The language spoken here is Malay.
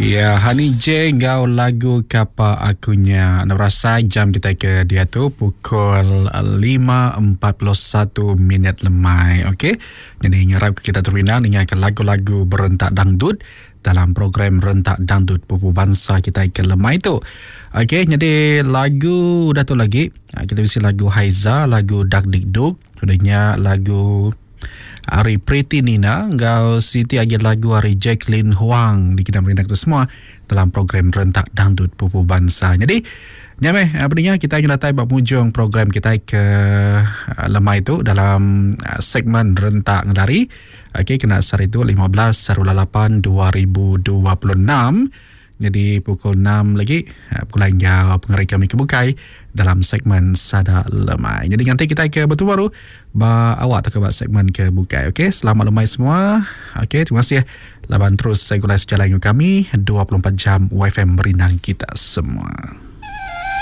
Ya, Hani J ngau lagu Kapa Akunya. Anda rasa jam kita ke dia tu pukul 5.41 minit lemai. Okey. Jadi ngarap kita terpinang dengarkan lagu-lagu berentak dangdut dalam program Rentak Dangdut Pupu Bangsa kita ke lemai tu. Okey, jadi lagu dah tu lagi. Kita mesti lagu Haiza, lagu Dak Dik Duk, kemudian lagu Hari Pretty Nina, ngau Siti agak lagu Hari Jacqueline Huang di kita merindak tu semua dalam program Rentak Dangdut Pupu Bangsa. Jadi, nyameh, pendengar kita ingin datang penghujung program kita ke lemai itu dalam segmen Rentak Ngelari. Okey, kena sehari itu 15/8/2026. Jadi pukul 6 lagi pukul hingga pengari kami kebukai dalam segmen Sada Lemai. Jadi nanti kita ke betul baru awak tak buat segmen kebukai. Okey, selamat lemai semua. Okey, terima kasih. Laban terus regulasi jalan kami 24 jam WFM merinang kita semua.